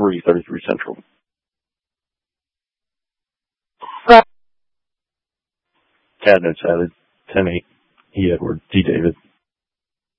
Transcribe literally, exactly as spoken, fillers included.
three thirty-three Central. Right. Cat notes added ten eight. E. Edward. D. David.